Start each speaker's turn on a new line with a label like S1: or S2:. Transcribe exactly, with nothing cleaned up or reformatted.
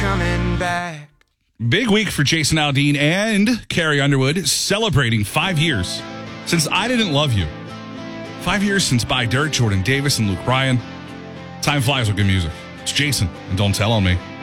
S1: coming back.
S2: Big week for Jason Aldean and Carrie Underwood, celebrating five years since I Didn't Love You. Five years since Buy Dirt, Jordan Davis and Luke Ryan. Time flies with good music. It's Jason and Don't Tell on Me.